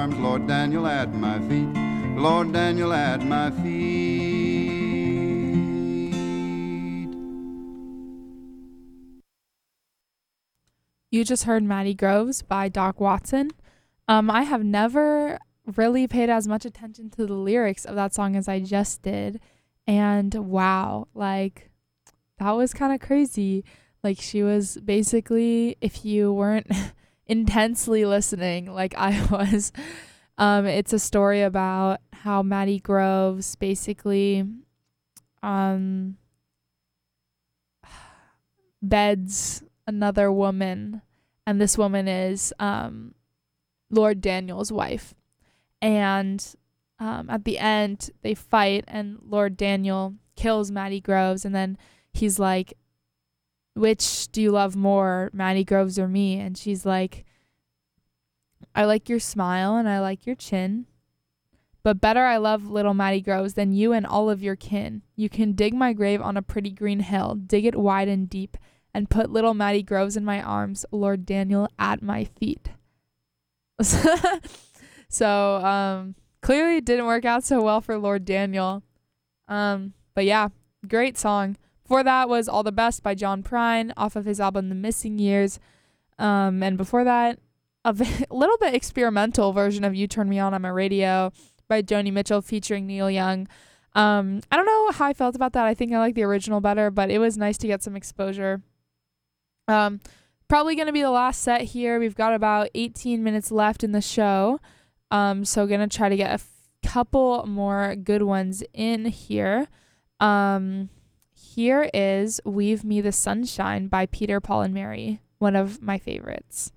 arms, Lord Daniel at my feet, Lord Daniel at my feet. You just heard Maddie Groves by Doc Watson. I have never really paid as much attention to the lyrics of that song as I just did. And wow, like that was kind of crazy. Like she was basically, if you weren't intensely listening like I was, it's a story about how Maddie Groves basically um beds another woman, and this woman is Lord Daniel's wife. And at the end, they fight, and Lord Daniel kills Maddie Groves, and then he's like, "Which do you love more, Maddie Groves or me?" And she's like, "I like your smile and I like your chin, but better I love little Maddie Groves than you and all of your kin. You can dig my grave on a pretty green hill, dig it wide and deep, and put little Maddie Groves in my arms, Lord Daniel at my feet." So clearly it didn't work out so well for Lord Daniel. But yeah, great song. Before that was All the Best by John Prine off of his album The Missing Years. And before that, little bit experimental version of You Turn Me On My Radio by Joni Mitchell featuring Neil Young. I don't know how I felt about that. I think I like the original better, but it was nice to get some exposure. Probably going to be the last set here. We've got about 18 minutes left in the show. So going to try to get a couple more good ones in here. Here is Weave Me the Sunshine by Peter, Paul, and Mary, one of my favorites.